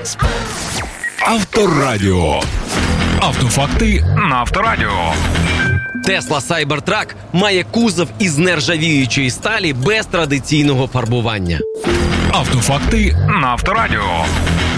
Авторадіо. Автофакти на Авторадіо. Tesla Cybertruck має кузов із нержавіючої сталі без традиційного фарбування. Автофакти на Авторадіо.